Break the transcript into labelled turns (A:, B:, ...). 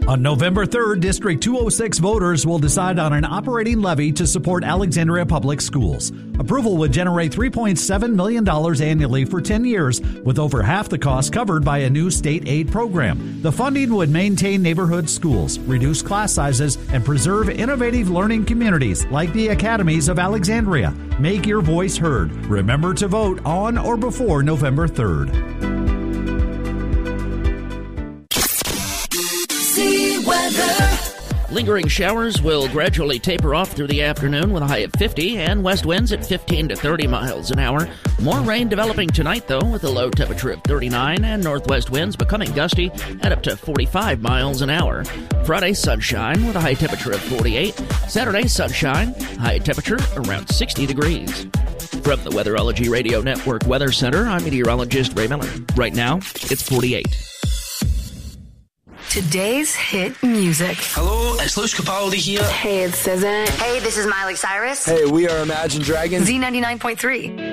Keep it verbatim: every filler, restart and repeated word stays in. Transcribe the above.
A: On November third, District two oh six voters will decide on an operating levy to support Alexandria Public Schools. Approval would generate three point seven million dollars annually for ten years, with over half the cost covered by a new state aid program. The funding would maintain neighborhood schools, reduce class sizes, and preserve innovative learning communities like the Academies of Alexandria. Make your voice heard. Remember to vote on or before November third.
B: Weather.
C: Lingering showers will gradually taper off through the afternoon with a high of fifty and west winds at fifteen to thirty miles an hour. More rain developing tonight, though, with a low temperature of thirty-nine and northwest winds becoming gusty at up to forty-five miles an hour. Friday, sunshine with a high temperature of forty-eight. Saturday, sunshine, high temperature around sixty degrees. From the Weatherology Radio Network Weather Center, I'm meteorologist Ray Miller. Right now, it's forty-eight.
D: Today's hit music.
E: Hello, it's Luce Capaldi here.
D: Hey, it's S Z A.
F: Hey, this is Miley Cyrus.
G: Hey, we are Imagine Dragons.
D: Z ninety-nine point three.